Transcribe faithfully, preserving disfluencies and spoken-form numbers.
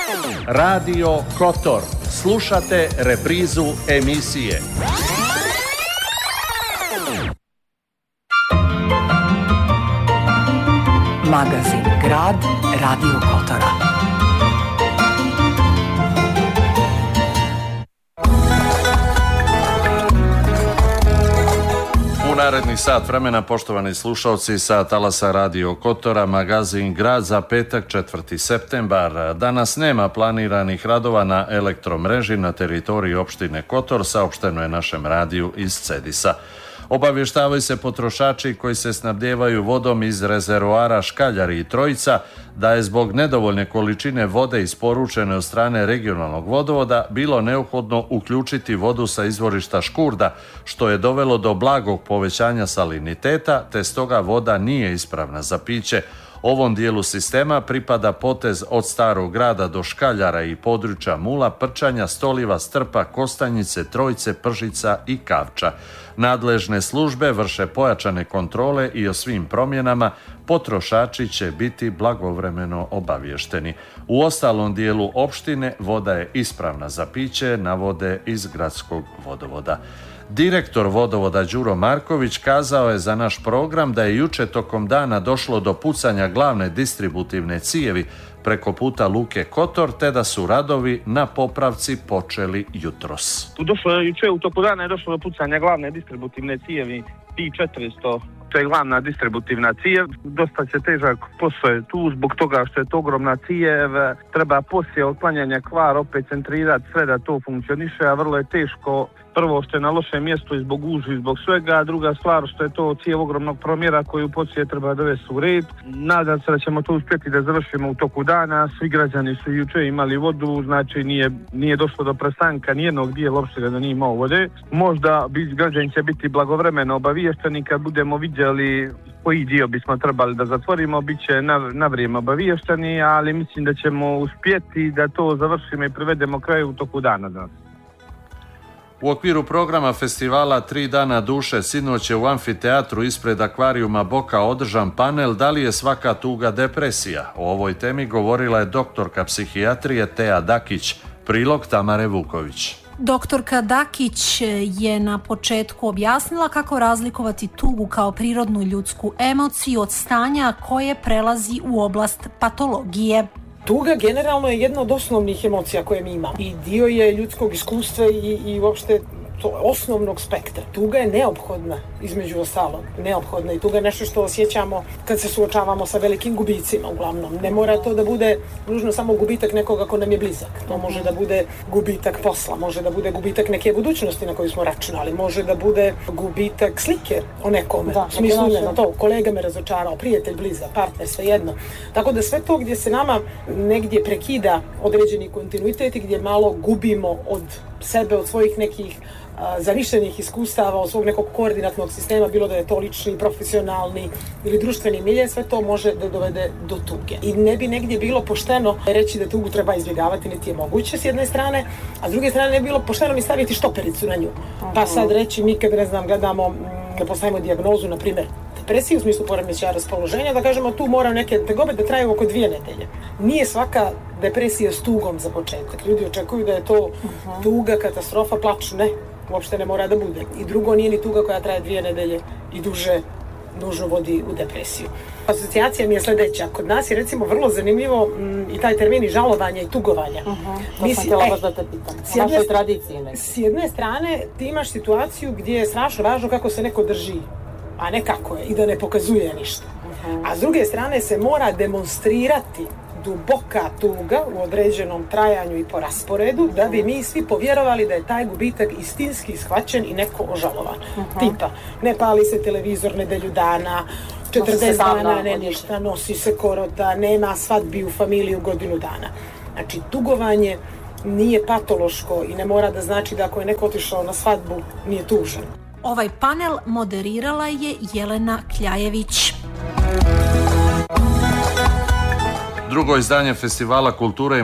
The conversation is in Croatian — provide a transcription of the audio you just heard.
Radio Kotor. Slušate reprizu emisije. Magazin Grad Radio Kotora. U narednih sat vremena, poštovani slušalci, sa talasa Radio Kotora, magazin Grad za petak četvrti septembar. Danas nema planiranih radova na elektromreži na teritoriji opštine Kotor, saopšteno je našem radiju iz Cedisa. Obavještavaju se potrošači koji se snabdijevaju vodom iz rezervoara Škaljari i Trojica da je zbog nedovoljne količine vode isporučene od strane regionalnog vodovoda bilo neophodno uključiti vodu sa izvorišta Škurda, što je dovelo do blagog povećanja saliniteta, te stoga voda nije ispravna za piće. Ovom dijelu sistema pripada potez od Starog grada do Škaljara i područja Mula, Prčanja, Stoliva, Strpa, Kostanjice, Trojice, Pržica i Kavča. Nadležne službe vrše pojačane kontrole i o svim promjenama potrošači će biti blagovremeno obavješteni. U ostalom dijelu opštine voda je ispravna za piće, navode iz gradskog vodovoda. Direktor vodovoda Đuro Marković kazao je za naš program da je juče tokom dana došlo do pucanja glavne distributivne cijevi preko puta Luke Kotor, te da su radovi na popravci počeli jutros. Došlo je juče, u toku dana je došlo do pucanja glavne distributivne cijevi P četiristo. To je glavna distributivna cijev. Dosta će težak posao je tu zbog toga što je to ogromna cijev. Treba poslije otklanjanja kvara opet centrirati sve da to funkcioniše, a vrlo je teško. Prvo što je na lošem mjestu i zbog gužvi i zbog svega, a druga stvar što je to cijev ogromnog promjera koju poslije treba dovesti u red. Nadam se da ćemo to uspjeti da završimo u toku dana. Svi građani su juče imali vodu, znači nije, nije došlo do prestanka nijednog dijela opštine da nije imao vode. Možda bi građani će biti blagovremeno obaviješteni kad budemo vidjeli koji dio bismo trebali da zatvorimo, bit će na, na vrijeme obaviješteni, ali mislim da ćemo uspjeti da to završimo i privedemo kraju u toku dana danas. U okviru programa festivala Tri dana duše sinoć je u amfiteatru ispred akvarijuma Boka održan panel Da li je svaka tuga depresija? O ovoj temi govorila je doktorka psihijatrije Teja Dakić, prilog Tamare Vuković. Doktorka Dakić je na početku objasnila kako razlikovati tugu kao prirodnu ljudsku emociju od stanja koje prelazi u oblast patologije. Tuga generalno je jedna od osnovnih emocija koje mi imamo i dio je ljudskog iskustva i, i uopšte to osnovnog spektra. Tuga je neophodna, između ostalog, neophodna i tuga je nešto što osjećamo kad se suočavamo sa velikim gubicima uglavnom. Ne mora to da bude nužno samo gubitak nekoga ko nam je blizak. To može da bude gubitak posla, može da bude gubitak neke budućnosti na koju smo računali, može da bude gubitak slike o nekome. Da, u smislu ne, na to, kolega me razočarao, prijatelj blizak, partner, svejedno. Tako da sve to gdje se nama negdje prekida određeni kontinuitet i gdje malo gubimo od sebe, od svojih nekih a, zamišljenih iskustava, od svog nekog koordinatnog sistema, bilo da je to lični, profesionalni ili društveni milje, sve to može da dovede do tuge. I ne bi negdje bilo pošteno reći da tugu treba izbjegavati, niti je moguće s jedne strane, a s druge strane ne bi bilo pošteno mi staviti štopericu na nju. Pa sad reći mi kad, ne znam, gledamo, kad postavimo dijagnozu, na primjer, depresiju u smislu poremećaja raspoloženja, da kažemo tu mora neke tegobe da traju oko dvije nedelje. Nije svaka depresija s tugom za početak. Ljudi očekuju da je to uh-huh. tuga, katastrofa, plač, ne. Uopšte ne mora da bude. I drugo, nije ni tuga koja traje dvije nedelje i duže nužno vodi u depresiju. Asocijacija mi je sljedeća. Kod nas je recimo vrlo zanimljivo m, i taj termin žalovanja i tugovanja. Uh-huh. To mi sam htjela baš da te pitam. S jedne, našoj tradiciji nekako. S jedne strane ti imaš situaciju gdje je strašno važno kako se neko drži, a ne kako je i da ne pokazuje ništa. Uh-huh. A s druge strane se mora demonstrirati duboka tuga u određenom trajanju i po rasporedu, da bi mi svi povjerovali da je taj gubitak istinski shvaćen i neko ožalovan. Uh-huh. Tipa, ne pali se televizor nedelju dana, četrdeset dana ne ništa, nosi se korota, nema svadbi u familiji u godinu dana. Znači, tugovanje nije patološko i ne mora da znači da ako je neko otišao na svadbu, nije tužan. Ovaj panel moderirala je Jelena Kljajević. Drugo izdanje Festivala kulture